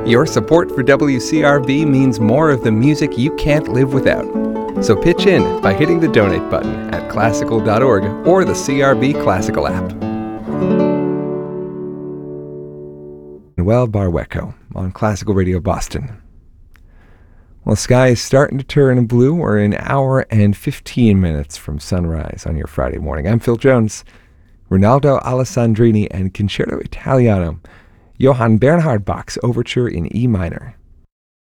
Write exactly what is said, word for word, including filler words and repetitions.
Your support for W C R B means more of the music you can't live without. So pitch in by hitting the donate button at classical dot org or the C R B Classical app. Well, Barwecko on Classical Radio Boston. Well, the sky is starting to turn blue. We're an hour and fifteen minutes from sunrise on your Friday morning. I'm Phil Jones. Rinaldo Alessandrini and Concerto Italiano. Johann Bernhard Bach's Overture in E minor.